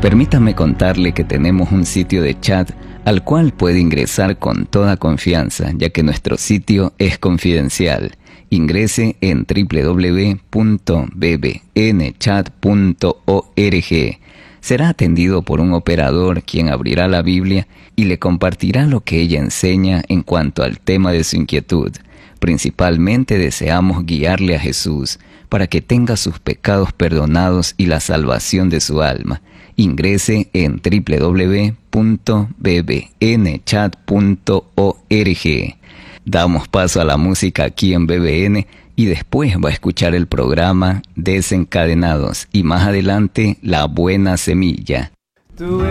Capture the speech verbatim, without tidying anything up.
Permítame contarle que tenemos un sitio de chat al cual puede ingresar con toda confianza, ya que nuestro sitio es confidencial. Ingrese en doble u doble u doble u punto b b n chat punto org. Será atendido por un operador quien abrirá la Biblia y le compartirá lo que ella enseña en cuanto al tema de su inquietud. Principalmente deseamos guiarle a Jesús para que tenga sus pecados perdonados y la salvación de su alma. Ingrese en doble u doble u doble u punto b b n chat punto org. Damos paso a la música aquí en B B N y después va a escuchar el programa Desencadenados y más adelante La Buena Semilla. Tú